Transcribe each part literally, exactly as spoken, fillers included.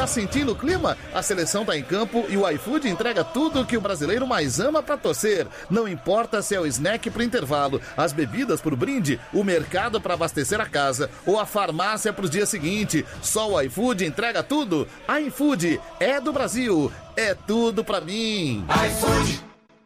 Tá sentindo o clima? A seleção tá em campo e o iFood entrega tudo que o brasileiro mais ama pra torcer. Não importa se é o snack pro intervalo, as bebidas pro brinde, o mercado pra abastecer a casa ou a farmácia pros dias seguintes. Só o iFood entrega tudo. iFood é do Brasil. É tudo pra mim. iFood.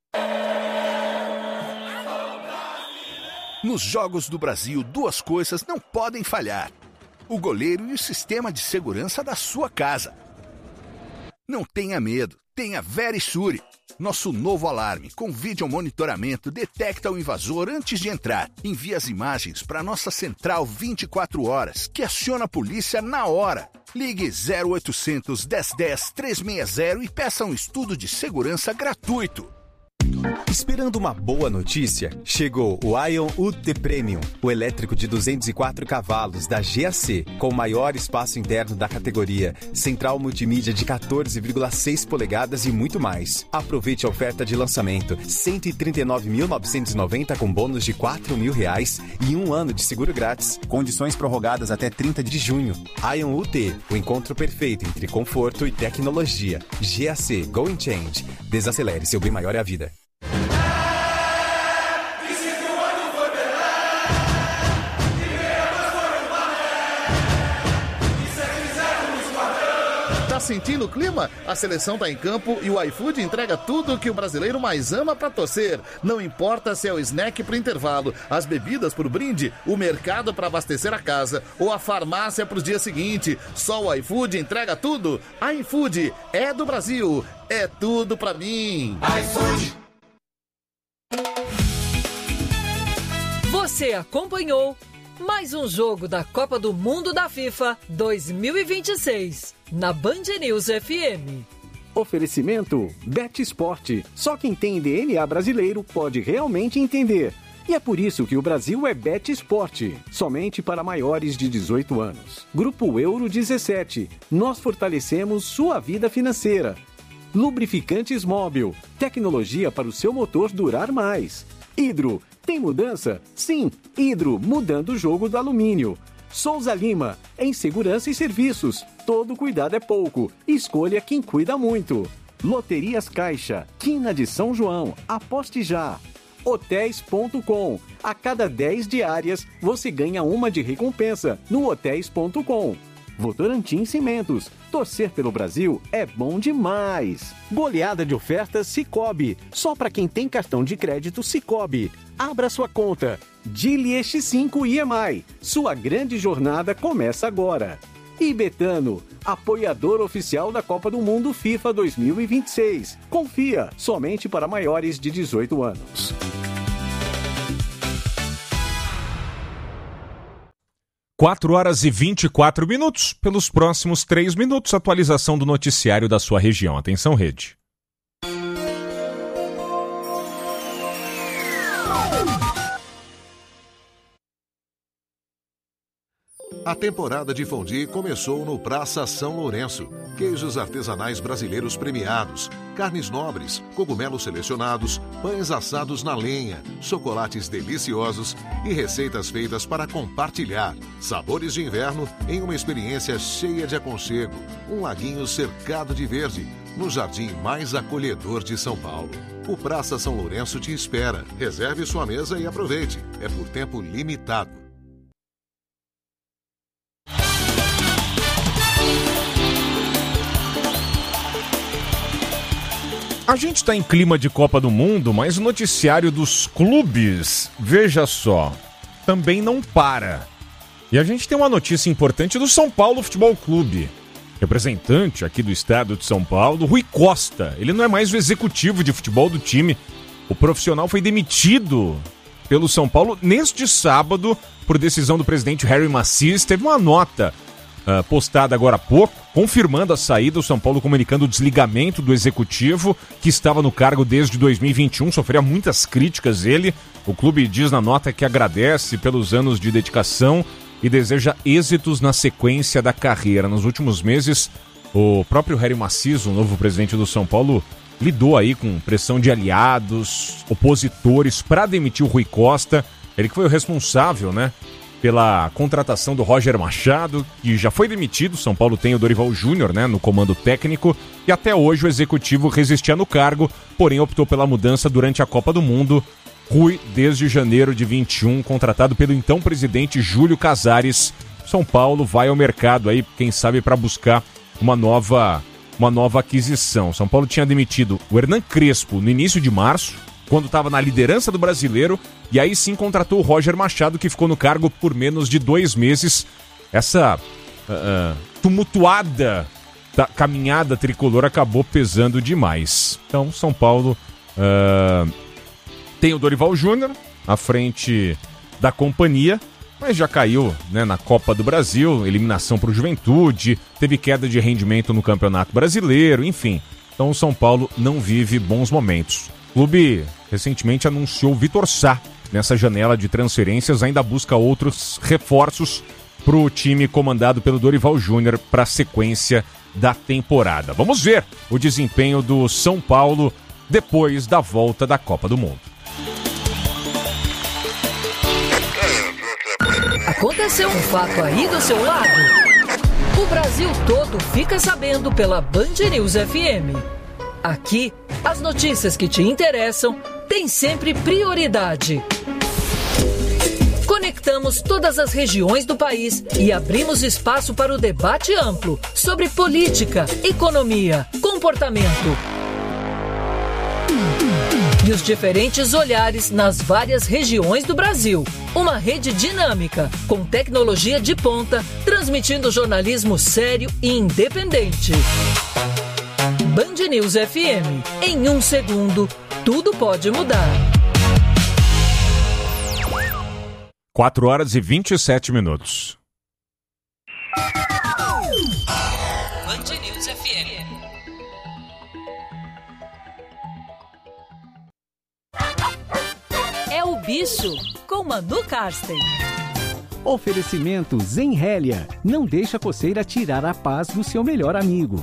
Nos Jogos do Brasil, duas coisas não podem falhar: o goleiro e o sistema de segurança da sua casa. Não tenha medo, tenha Verisure. Nosso novo alarme com vídeo monitoramento detecta o invasor antes de entrar. Envia as imagens para nossa central vinte e quatro horas, que aciona a polícia na hora. Ligue zero oitocentos, dez dez, trezentos e sessenta e peça um estudo de segurança gratuito. Esperando uma boa notícia? Chegou o Ion U T Premium, o elétrico de duzentos e quatro cavalos da G A C, com o maior espaço interno da categoria, central multimídia de quatorze vírgula seis polegadas e muito mais. Aproveite a oferta de lançamento, cento e trinta e nove mil novecentos e noventa com bônus de quatro mil reais e um ano de seguro grátis. Condições prorrogadas até trinta de junho. Ion U T, o encontro perfeito entre conforto e tecnologia. G A C Go and Change. Desacelere, seu bem maior é a vida. Tá sentindo o clima? A seleção tá em campo e o iFood entrega tudo que o brasileiro mais ama pra torcer. Não importa se é o snack pro intervalo, as bebidas pro brinde, o mercado pra abastecer a casa ou a farmácia pros dias seguintes. Só o iFood entrega tudo. iFood é do Brasil. É tudo pra mim. iFood. Você acompanhou mais um jogo da Copa do Mundo da FIFA dois mil e vinte e seis na Band News F M. Oferecimento Bet Sport. Só quem tem D N A brasileiro pode realmente entender. E é por isso que o Brasil é Bet Sport, somente para maiores de dezoito anos. Grupo Euro dezessete. Nós fortalecemos sua vida financeira. Lubrificantes Móbil. Tecnologia para o seu motor durar mais. Hidro. Tem mudança? Sim, Hidro, mudando o jogo do alumínio. Souza Lima, em segurança e serviços. Todo cuidado é pouco. Escolha quem cuida muito. Loterias Caixa, Quina de São João, aposte já. Hotéis ponto com. A cada dez diárias, você ganha uma de recompensa no hotéis ponto com. Votorantim Cimentos. Torcer pelo Brasil é bom demais. Goleada de ofertas Sicoob. Só para quem tem cartão de crédito Sicoob. Abra sua conta. Dili X cinco I M I. Sua grande jornada começa agora. E Betano, apoiador oficial da Copa do Mundo FIFA dois mil e vinte e seis. Confia, somente para maiores de dezoito anos. quatro horas e vinte e quatro minutos. Pelos próximos três minutos, atualização do noticiário da sua região. Atenção, rede. A temporada de fondue começou no Praça São Lourenço. Queijos artesanais brasileiros premiados, carnes nobres, cogumelos selecionados, pães assados na lenha, chocolates deliciosos e receitas feitas para compartilhar. Sabores de inverno em uma experiência cheia de aconchego. Um laguinho cercado de verde, no jardim mais acolhedor de São Paulo. O Praça São Lourenço te espera. Reserve sua mesa e aproveite. É por tempo limitado. A gente está em clima de Copa do Mundo, mas o noticiário dos clubes, veja só, também não para. E a gente tem uma notícia importante do São Paulo Futebol Clube. Representante aqui do estado de São Paulo, Rui Costa. Ele não é mais o executivo de futebol do time. O profissional foi demitido pelo São Paulo neste sábado por decisão do presidente Harry Macias. Teve uma nota Uh, postada agora há pouco, confirmando a saída, o São Paulo comunicando o desligamento do executivo, que estava no cargo desde dois mil e vinte e um, sofria muitas críticas ele. O clube diz na nota que agradece pelos anos de dedicação e deseja êxitos na sequência da carreira. Nos últimos meses, o próprio Harry Macias, o novo presidente do São Paulo, lidou aí com pressão de aliados, opositores, para demitir o Rui Costa. Ele que foi o responsável, né, pela contratação do Roger Machado, que já foi demitido. São Paulo tem o Dorival Júnior, né, no comando técnico, e até hoje o executivo resistia no cargo, porém optou pela mudança durante a Copa do Mundo. Rui, desde janeiro de vinte e um, contratado pelo então presidente Júlio Casares. São Paulo vai ao mercado aí, quem sabe, para buscar uma nova, uma nova aquisição. São Paulo tinha demitido o Hernan Crespo no início de março, quando estava na liderança do Brasileiro, e aí sim contratou o Roger Machado, que ficou no cargo por menos de dois meses. Essa uh, uh, tumultuada da caminhada tricolor acabou pesando demais. Então, São Paulo uh, tem o Dorival Júnior à frente da companhia, mas já caiu, né, na Copa do Brasil, eliminação para o Juventude, teve queda de rendimento no Campeonato Brasileiro, enfim. Então, o São Paulo não vive bons momentos. O clube recentemente anunciou o Vitor Sá nessa janela de transferências, ainda busca outros reforços para o time comandado pelo Dorival Júnior para a sequência da temporada. Vamos ver o desempenho do São Paulo depois da volta da Copa do Mundo. Aconteceu um fato aí do seu lado? O Brasil todo fica sabendo pela Band News F M. Aqui, as notícias que te interessam têm sempre prioridade. Conectamos todas as regiões do país e abrimos espaço para o debate amplo sobre política, economia, comportamento e os diferentes olhares nas várias regiões do Brasil. Uma rede dinâmica, com tecnologia de ponta, transmitindo jornalismo sério e independente. Band News F M. Em um segundo, tudo pode mudar. quatro horas e vinte e sete minutos. Band News F M. É o bicho com Manu Karsten. Oferecimento Zenrélia. Não deixa a coceira tirar a paz do seu melhor amigo.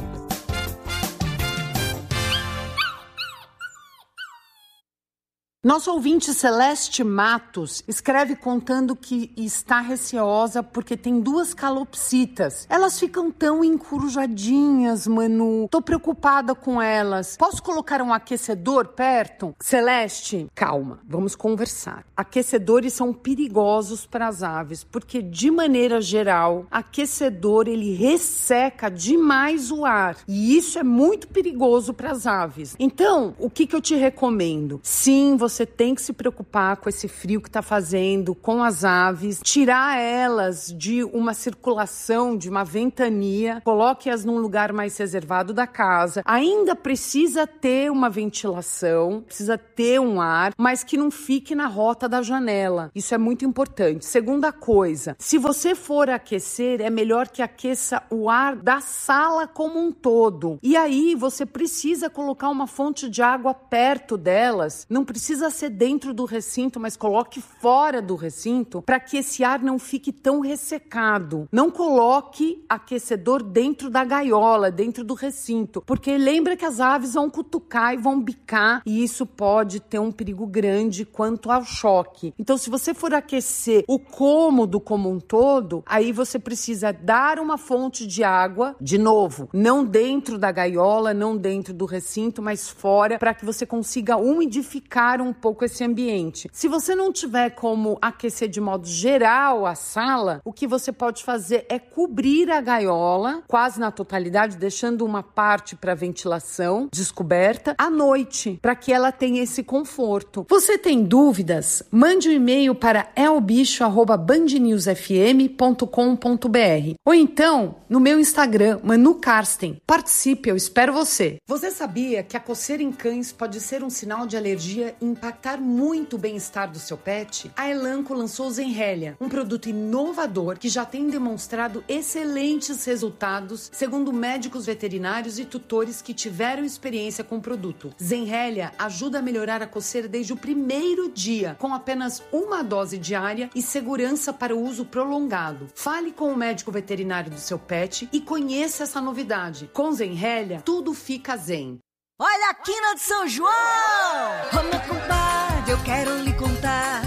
Nosso ouvinte Celeste Matos escreve contando que está receosa porque tem duas calopsitas. Elas ficam tão encurujadinhas, Manu. Tô preocupada com elas. Posso colocar um aquecedor perto? Celeste, calma, vamos conversar. Aquecedores são perigosos para as aves porque, de maneira geral, aquecedor ele resseca demais o ar. E isso é muito perigoso para as aves. Então, o que, que eu te recomendo? Sim, você Você tem que se preocupar com esse frio que está fazendo, com as aves, tirar elas de uma circulação, de uma ventania, coloque-as num lugar mais reservado da casa. Ainda precisa ter uma ventilação, precisa ter um ar, mas que não fique na rota da janela. Isso é muito importante. Segunda coisa, se você for aquecer, é melhor que aqueça o ar da sala como um todo. E aí você precisa colocar uma fonte de água perto delas, não precisa ser dentro do recinto, mas coloque fora do recinto para que esse ar não fique tão ressecado. Não coloque aquecedor dentro da gaiola, dentro do recinto, porque lembra que as aves vão cutucar e vão bicar e isso pode ter um perigo grande quanto ao choque. Então, se você for aquecer o cômodo como um todo, aí você precisa dar uma fonte de água, de novo, não dentro da gaiola, não dentro do recinto, mas fora, para que você consiga umidificar um pouco esse ambiente. Se você não tiver como aquecer de modo geral a sala, o que você pode fazer é cobrir a gaiola, quase na totalidade, deixando uma parte para ventilação descoberta à noite, para que ela tenha esse conforto. Você tem dúvidas? Mande um e-mail para elbicho arroba band news f m ponto com ponto b r ou então no meu Instagram, Manu Karsten. Participe, eu espero você. Você sabia que a coceira em cães pode ser um sinal de alergia e impactar muito o bem-estar do seu pet? A Elanco lançou o Zenrélia, um produto inovador que já tem demonstrado excelentes resultados, segundo médicos veterinários e tutores que tiveram experiência com o produto. Zenrélia ajuda a melhorar a coceira desde o primeiro dia, com apenas uma dose diária e segurança para o uso prolongado. Fale com o médico veterinário do seu pet e conheça essa novidade. Com Zenrélia, tudo fica zen. Olha a quina de São João! Ô meu compadre, eu quero lhe contar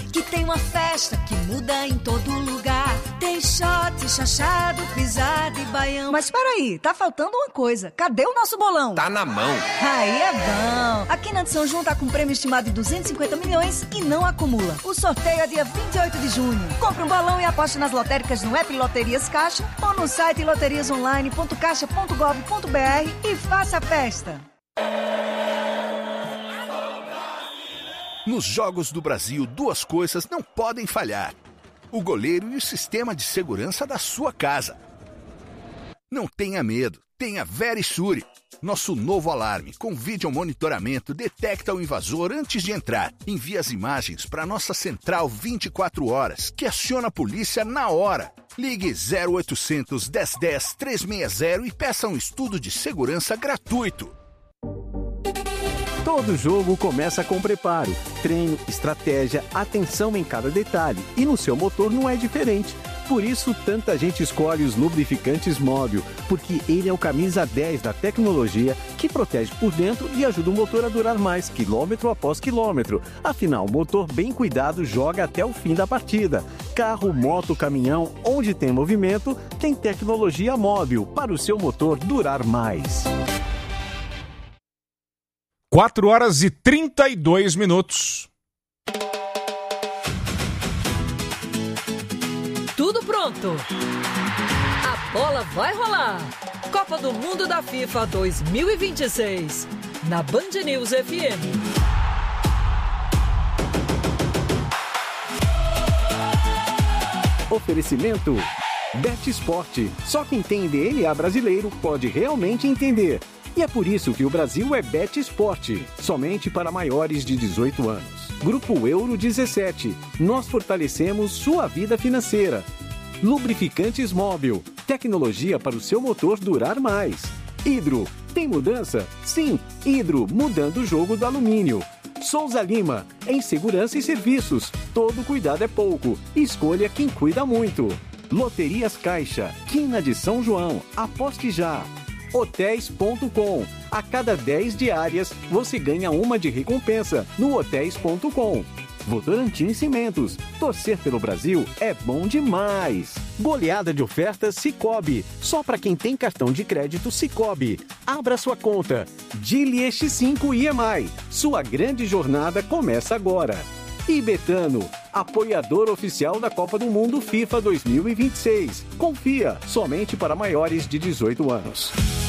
que tem uma festa que muda em todo lugar. Tem shot, chachado, pisada e baião. Mas peraí, tá faltando uma coisa. Cadê o nosso bolão? Tá na mão. Aí é bom. Aqui na de São João tá com prêmio estimado de duzentos e cinquenta milhões e não acumula. O sorteio é dia vinte e oito de junho. Compre um bolão e aposte nas lotéricas no app Loterias Caixa ou no site loterias online ponto caixa ponto gov ponto br e faça a festa. Nos Jogos do Brasil, duas coisas não podem falhar: o goleiro e o sistema de segurança da sua casa. Não tenha medo, tenha Verisure. Nosso novo alarme com vídeo monitoramento detecta o invasor antes de entrar. Envia as imagens para nossa central vinte e quatro horas, que aciona a polícia na hora. Ligue zero oitocentos, dez dez, trezentos e sessenta e peça um estudo de segurança gratuito. Todo jogo começa com preparo, treino, estratégia, atenção em cada detalhe. E no seu motor não é diferente. Por isso, tanta gente escolhe os lubrificantes Móbil, porque ele é o camisa dez da tecnologia que protege por dentro e ajuda o motor a durar mais, quilômetro após quilômetro. Afinal, o motor bem cuidado joga até o fim da partida. Carro, moto, caminhão, onde tem movimento, tem tecnologia Móbil para o seu motor durar mais. quatro horas e trinta e dois minutos. Tudo pronto. A bola vai rolar. Copa do Mundo da FIFA dois mil e vinte e seis. Na Band News F M. Oferecimento Bet Sport. Só quem tem D N A brasileiro pode realmente entender. E é por isso que o Brasil é Bet Sport, somente para maiores de dezoito anos. Grupo Euro dezessete, nós fortalecemos sua vida financeira. Lubrificantes Móbil, tecnologia para o seu motor durar mais. Hidro, tem mudança? Sim, Hidro, mudando o jogo do alumínio. Souza Lima, em segurança e serviços, todo cuidado é pouco, escolha quem cuida muito. Loterias Caixa, quina de São João, aposte já. hotéis ponto com. A cada dez diárias, você ganha uma de recompensa no hotéis ponto com. Votorantim Cimentos. Torcer pelo Brasil é bom demais. Goleada de ofertas Sicoob. Só para quem tem cartão de crédito Sicoob. Abra sua conta. Dili X cinco I M I. Sua grande jornada começa agora. E Betano, apoiador oficial da Copa do Mundo FIFA dois mil e vinte e seis. Confia, somente para maiores de dezoito anos.